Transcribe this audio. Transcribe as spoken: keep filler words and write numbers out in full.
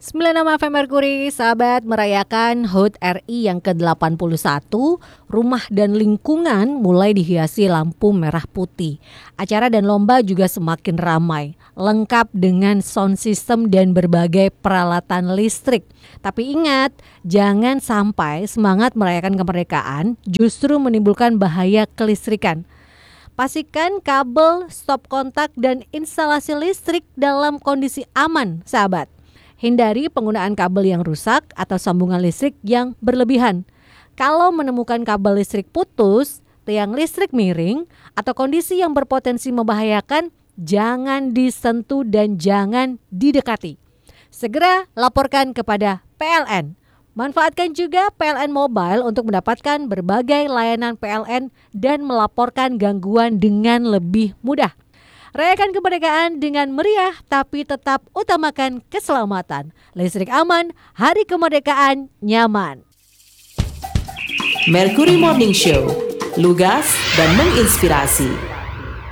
sembilan puluh enam F M Merkuri, sahabat merayakan H U T R I yang ke delapan puluh satu, rumah dan lingkungan mulai dihiasi lampu merah putih. Acara dan lomba juga semakin ramai, lengkap dengan sound system dan berbagai peralatan listrik. Tapi ingat, jangan sampai semangat merayakan kemerdekaan justru menimbulkan bahaya kelistrikan. Pastikan kabel, stop kontak, dan instalasi listrik dalam kondisi aman, sahabat. Hindari penggunaan kabel yang rusak atau sambungan listrik yang berlebihan. Kalau menemukan kabel listrik putus, tiang listrik miring, atau kondisi yang berpotensi membahayakan, jangan disentuh dan jangan didekati. Segera laporkan kepada P L N. Manfaatkan juga P L N Mobile untuk mendapatkan berbagai layanan P L N dan melaporkan gangguan dengan lebih mudah. Rayakan kemerdekaan dengan meriah tapi tetap utamakan keselamatan. Listrik aman, hari kemerdekaan nyaman. Mercury Morning Show, lugas dan menginspirasi.